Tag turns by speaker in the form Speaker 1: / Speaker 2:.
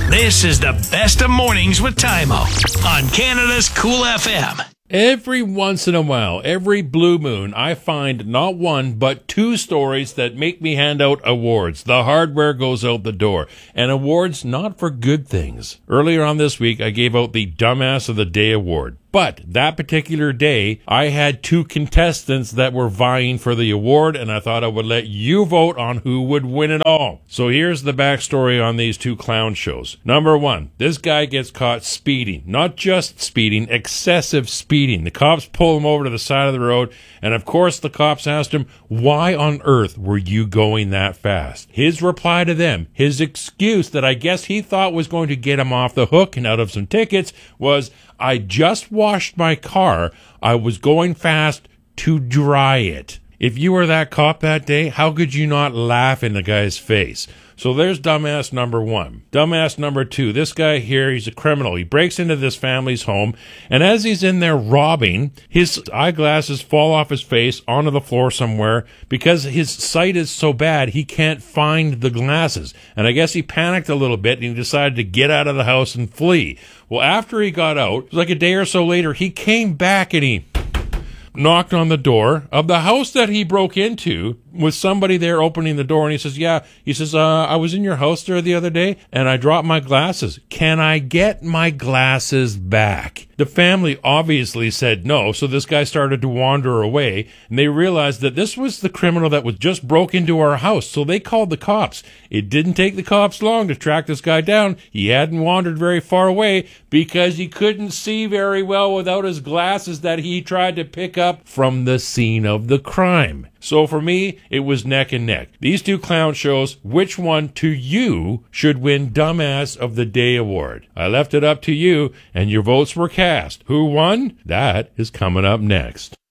Speaker 1: This is the best of mornings with Tymo on Canada's Cool FM.
Speaker 2: Every once in a while, every blue moon, I find not one, but two stories that make me hand out awards. The hardware goes out the door. And awards not for good things. Earlier on this week, I gave out the Dumbass of the Day award. But that particular day, I had two contestants that were vying for the award, and I thought I would let you vote on who would win it all. So here's the backstory on these two clown shows. Number one, this guy gets caught speeding. Not just speeding, excessive speeding. The cops pull him over to the side of the road, and of course the cops asked him, why on earth were you going that fast? His reply to them, his excuse that I guess he thought was going to get him off the hook and out of some tickets was, I just washed my car. I was going fast to dry it. If you were that cop that day, how could you not laugh in the guy's face? So there's dumbass number one. Dumbass number two, this guy here, he's a criminal. He breaks into this family's home, and as he's in there robbing, his eyeglasses fall off his face onto the floor somewhere because his sight is so bad he can't find the glasses. And I guess he panicked a little bit and he decided to get out of the house and flee. Well, after he got out, it was like a day or so later, he came back and he knocked on the door of the house that he broke into with somebody there opening the door, and he says, I was in your house there the other day and I dropped my glasses. Can I get my glasses back? The family obviously said no, so this guy started to wander away, and they realized that this was the criminal that was just broke into our house, so they called the cops. It didn't take the cops long to track this guy down. He hadn't wandered very far away because he couldn't see very well without his glasses that he tried to pick up from the scene of the crime. So for me, it was neck and neck. These two clown shows, which one to you should win Dumbass of the Day award? I left it up to you, and your votes were cast. Who won? That is coming up next.